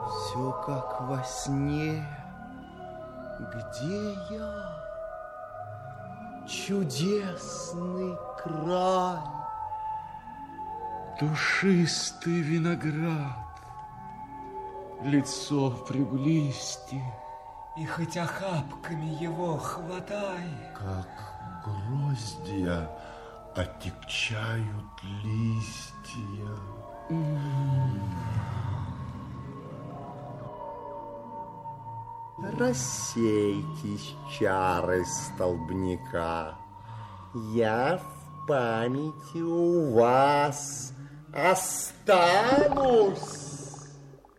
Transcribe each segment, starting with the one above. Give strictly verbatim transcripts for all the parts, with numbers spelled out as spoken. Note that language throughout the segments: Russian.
Все как во сне. Где я? Чудесный край. Душистый виноград, лицо приблизьте. И хоть охапками его хватай. Как гроздья отягчают листья. Рассейтесь, чары столбняка. Я в памяти у вас останусь.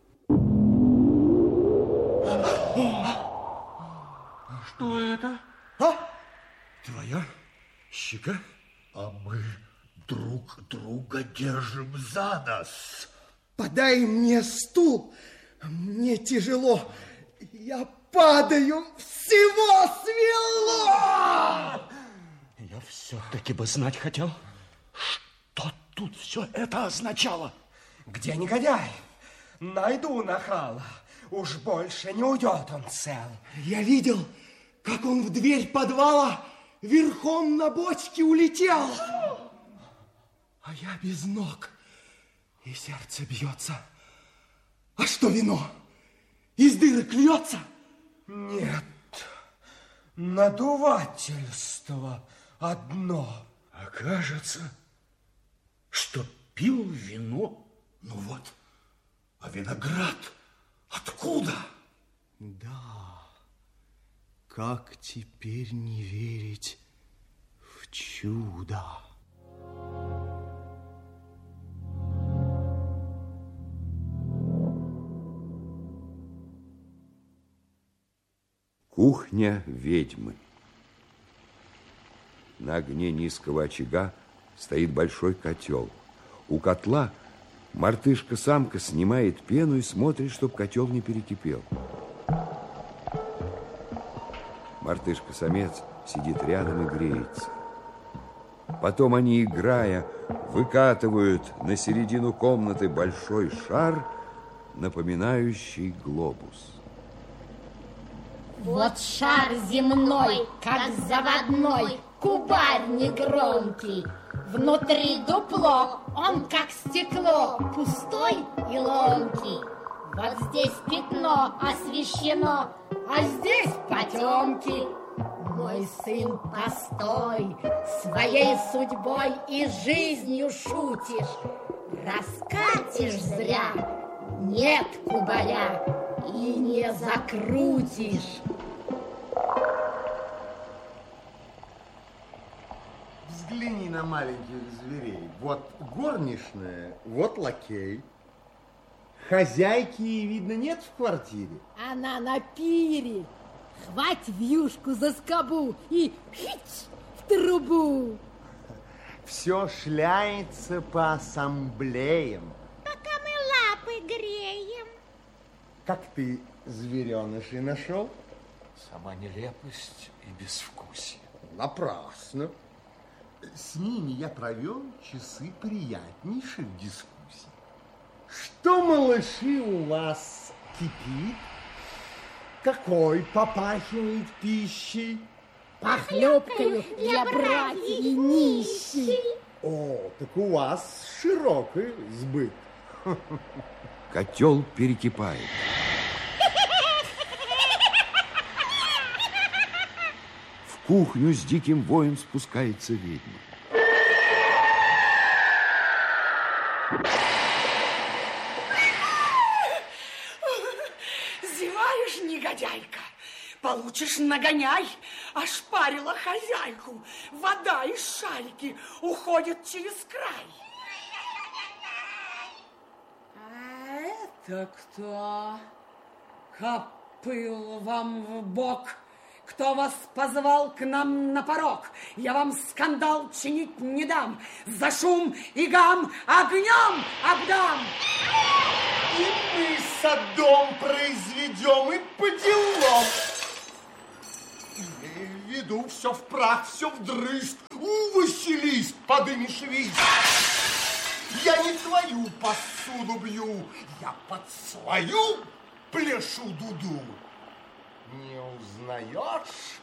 Что это? А? Твоя щека? А мы друг друга держим за нос. Подай мне стул. Мне тяжело. Я падаю. Всего свело. Я все-таки бы знать хотел, что тут все это означало. Где негодяй? Найду нахала. Уж больше не уйдет он цел. Я видел, как он в дверь подвала верхом на бочке улетел. А я без ног, и сердце бьется. А что вино? Из дырок льется? Нет, надувательство одно. А кажется, что пил вино. Ну вот, а виноград откуда? Да, как теперь не верить в чудо? Кухня ведьмы. На огне низкого очага стоит большой котел. У котла мартышка-самка снимает пену и смотрит, чтобы котел не перекипел. Мартышка-самец сидит рядом и греется. Потом они, играя, выкатывают на середину комнаты большой шар, напоминающий глобус. Вот шар земной, как заводной, кубарь негромкий. Внутри дупло, он как стекло, пустой и ломкий. Вот здесь пятно освещено, а здесь потемки. Мой сын, постой, своей судьбой и жизнью шутишь. Раскатишь зря, нет кубаря, и не закрутишь. Взгляни на маленьких зверей. Вот горничная, вот лакей. Хозяйки, видно, нет в квартире. Она на пире. Хвать вьюшку за скобу и хить в трубу. Все шляется по ассамблеям. Пока мы лапы греем. Как ты зверенышей нашел? Сама нелепость и безвкусие. Напрасно. С ними я провел часы приятнейших дискуссий. Что, малыши, у вас кипит? Какой попахивает пищей? Похлебкою для братьев нищих. О, так у вас широкий сбыт. Котел перекипает. В кухню с диким воем спускается ведьма. Зеваешь, негодяйка? Получишь нагоняй. Ошпарила хозяйку. Вода из шарики уходит через край. А это кто? Копыл вам в бок. Кто вас позвал к нам на порог? Я вам скандал чинить не дам. За шум и гам огнем обдам. И мы садом произведем и по делам. Имея в виду, все в прах, все вдрызг. У, Василиск, подыми шевелись. Я не твою посуду бью, я под свою пляшу дуду. Не узнаешь?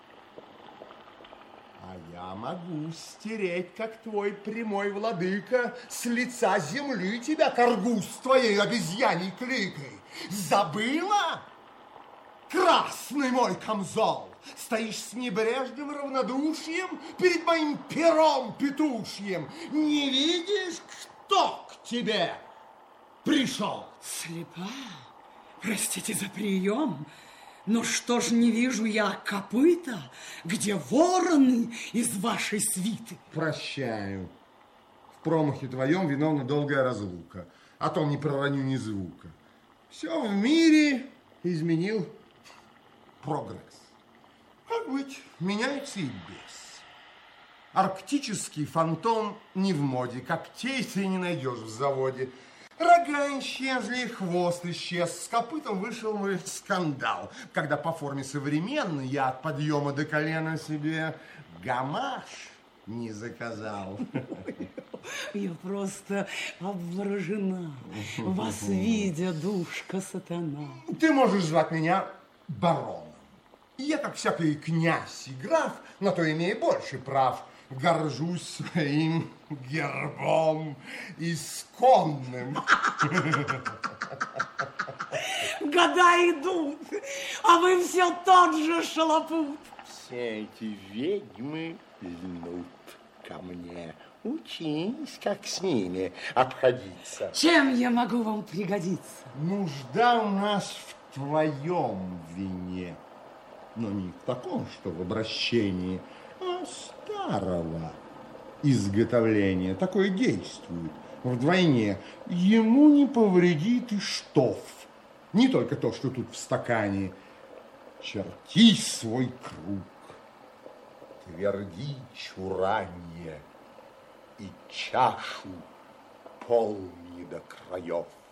А я могу стереть, как твой прямой владыка, с лица земли тебя, коргу, с твоей обезьяней кликой. Забыла? Красный мой камзол, стоишь с небрежным равнодушием перед моим пером петушьим. Не видишь, кто к тебе пришел? Слепа? Простите за прием. Но что ж не вижу я копыта, где вороны из вашей свиты? Прощаю. В промахе твоем виновна долгая разлука. О том не пророню ни звука. Все в мире изменил прогресс. Как быть, меняется и без. Арктический фантом не в моде. Когтей ты не найдешь в заводе. Рога исчезли, хвост исчез. С копытом вышел мой скандал, когда по форме современной я от подъема до колена себе гамаш не заказал. Я просто обворожена, вас видя, душка сатана. Ты можешь звать меня бароном. Я, как всякий князь и граф, на то имею больше прав. Горжусь своим гербом исконным. Года идут, а вы все тот же шалопут. Все эти ведьмы льнут ко мне. Учись, как с ними обходиться. Чем я могу вам пригодиться? Нужда у нас в твоем вине. Но не в таком, что в обращении, а старого изготовления. Такое действует вдвойне. Ему не повредит и штоф. Не только то, что тут в стакане. Черти свой круг. Тверди чуранье и чашу полни до краев.